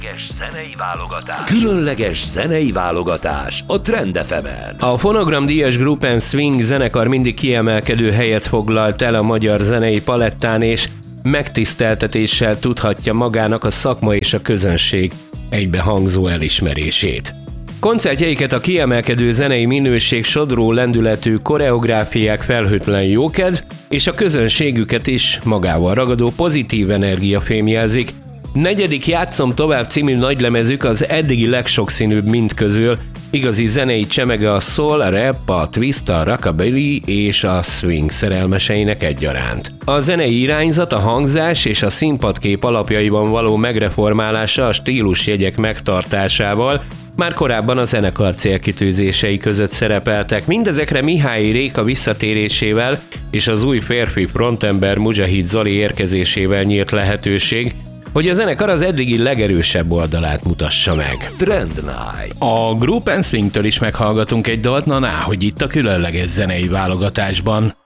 Zenei válogatás. Különleges zenei válogatás a Trend FM-en. A Phonogram díjas Group & Swing zenekar mindig kiemelkedő helyet foglalt el a magyar zenei palettán, és megtiszteltetéssel tudhatja magának a szakma és a közönség egybehangzó elismerését. Koncertjeiket a kiemelkedő zenei minőség, sodró lendületű koreográfiák, felhőtlen jókedv és a közönségüket is magával ragadó pozitív energia fémjelzik. Negyedik Játszom tovább című nagylemezük az eddigi legsokszínűbb mind közül, igazi zenei csemege a soul, a rap, a twist, a rockabilly és a swing szerelmeseinek egyaránt. A zenei irányzat, a hangzás és a színpadkép alapjaiban való megreformálása a stílusjegyek megtartásával már korábban a zenekar célkitűzései között szerepeltek. Mindezekre Mihály Réka visszatérésével és az új férfi frontember Mujahid Zoli érkezésével nyílt lehetőség, hogy a zenekar az eddigi legerősebb oldalát mutassa meg. Trend Night. A Group & Swingtől is meghallgatunk egy dalt, hogy itt a különleges zenei válogatásban.